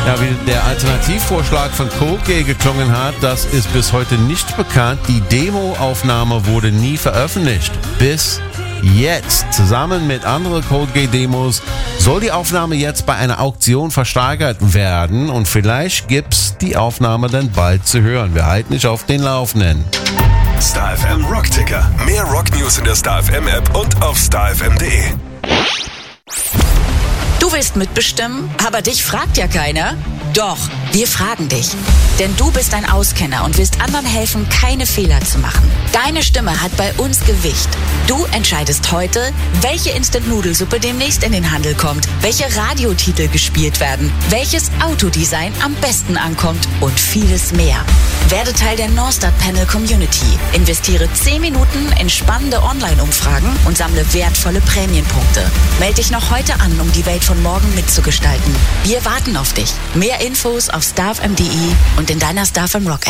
Ja, wie der Alternativvorschlag von Coldgate geklungen hat, das ist bis heute nicht bekannt. Die Demoaufnahme wurde nie veröffentlicht. Bis jetzt. Zusammen mit anderen Coldgate-Demos soll die Aufnahme jetzt bei einer Auktion versteigert werden und vielleicht gibt's die Aufnahme dann bald zu hören. Wir halten dich auf den Laufenden. Star FM Rockticker. Mehr Rock-News in der Star FM App und auf starfm.de. Du willst mitbestimmen, aber dich fragt ja keiner? Doch, wir fragen dich. Denn du bist ein Auskenner und willst anderen helfen, keine Fehler zu machen. Deine Stimme hat bei uns Gewicht. Du entscheidest heute, welche Instant-Nudelsuppe demnächst in den Handel kommt, welche Radiotitel gespielt werden, welches Autodesign am besten ankommt und vieles mehr. Werde Teil der Norstart Panel Community. Investiere 10 Minuten in spannende Online-Umfragen und sammle wertvolle Prämienpunkte. Melde dich noch heute an, um die Welt von morgen mitzugestalten. Wir warten auf dich. Mehr Infos auf starfm.de und in deiner Star FM Rock App.